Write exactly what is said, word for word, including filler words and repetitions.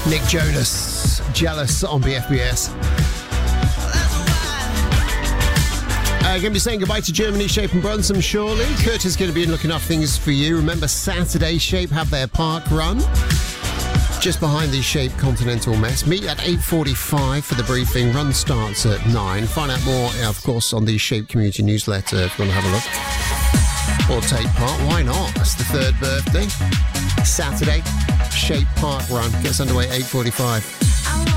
Nick Jonas, Jealous on B F B S. Uh, going to be saying goodbye to Germany, Shape and Brunson shortly. Kurt is going to be looking after things for you. Remember, Saturday, Shape have their park run just behind the Shape Continental Mess. Meet at eight forty-five for the briefing. Run starts at nine. Find out more, of course, on the Shape Community Newsletter if you want to have a look. Or take part. Why not? It's the third birthday. Saturday, Shape Park Run gets underway at eight forty-five.